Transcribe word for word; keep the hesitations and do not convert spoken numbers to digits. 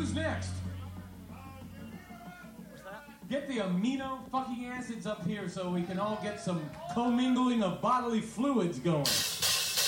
Who's next? What's that? Get the amino fucking acids up here so we can all get some commingling of bodily fluids going.